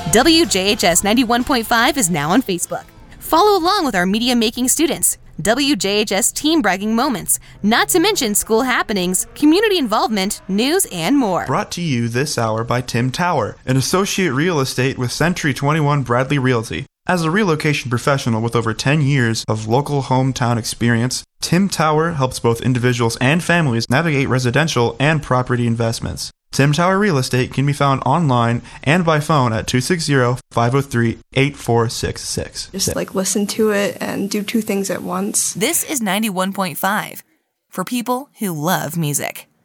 WJHS 91.5 is now on Facebook. Follow along with our media-making students. WJHS team bragging moments, not to mention school happenings, community involvement, news, and more. Brought to you this hour by Tim Tower, an associate real estate with Century 21 Bradley Realty. As a relocation professional with over 10 years of local hometown experience, Tim Tower helps both individuals and families navigate residential and property investments. Tim Tower Real Estate can be found online and by phone at 260-503-8466. Just listen to it and do two things at once. This is 91.5 for people who love music.